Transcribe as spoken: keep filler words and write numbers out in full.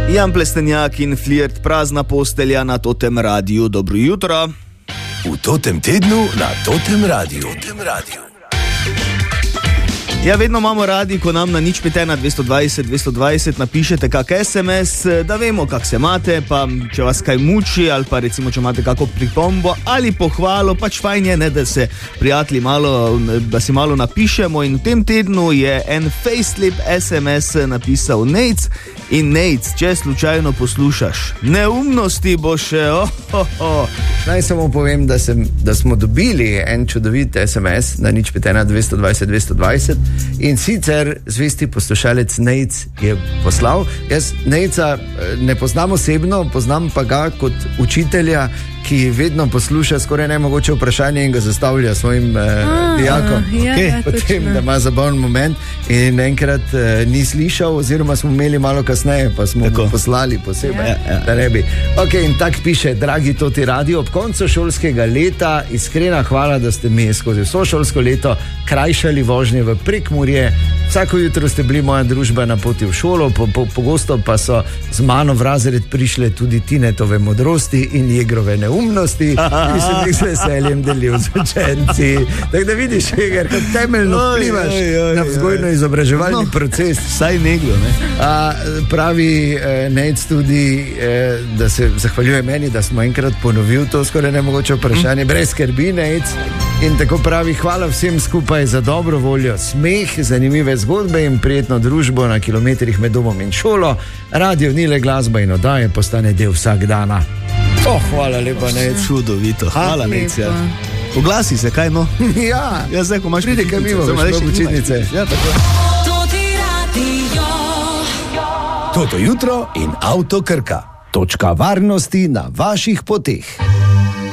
Jan Plestenjak in Flirt, prazna postelja na Totem radiju. Dobro jutro. V Totem tednu na Totem radiju. Totem radiju. Ja, vedno imamo radi, ko nam na nič pet ena dvesto dvajset dvesto dvajset napišete kak es em es, da vemo, kak se imate, pa če vas kaj muči, ali pa recimo, če imate kako pripombo ali pohvalo, pač fajn je, ne, da se prijatelji malo, da si malo napišemo. In v tem tednu je en facelip es em es napisal Nejc. In Nejc, če slučajno poslušaš neumnosti, bo še oh, oh, oh. Naj samo povem, da, sem, da smo dobili en čudovit es em es na nič pet ena dvesto dvajset dvesto dvajset. In sicer zvesti poslušalec Nejc je poslal. Jaz Nejca ne poznam osebno, poznam pa ga kot učitelja, ki vedno posluša skoraj nemogoče vprašanje in ga zastavlja svojim eh, dijakom. Ja, okay. ja, Potem, da ima zabaven moment in enkrat eh, ni slišal, oziroma smo imeli malo kasneje, pa smo Tako. mu poslali posebej, Ja, ja. da ne bi. Ok, in tak piše: dragi Toti radio, ob koncu šolskega leta iskrena hvala, da ste mi skozi vso šolsko leto krajšali vožnje v Prekmurje. Vsako jutro ste bili moja družba na poti v šolo, po, po, pogosto pa so z mano v razred prišle tudi Tinetove modrosti in Jegrove neumnosti, ki sem jih z veseljem delil z učenci. Tako da vidiš, Jeger, kako temeljno Oj, vplivaš oj, oj, na oj. vzgojno-izobraževalni No. proces. Saj neglo, ne? A, pravi eh, Nejc tudi, eh, da se zahvaljuje meni, da smo enkrat ponovil to skoraj nemogoče vprašanje, mm. brez skrbi, Nejc. In tako pravi: hvala vsem skupaj za dobro voljo, smeh, zanimive zgodbe in prijetno družbo na kilometrih med domom in šolo. Radio ni le glasba in oddaje, postane del vsak dana. Oh, hvala lepa, Nejc. Čudovito. Hvala, Nejc. Ja. Oglasi se, kaj no? Ja, Ja, zdaj, ko imaš pridi kaj počitnice, mimo, oziroma veš, reči, imam počitnice. nimaš. Ja, tako. Toto jutro in avto Krka. Točka varnosti na vaših poteh.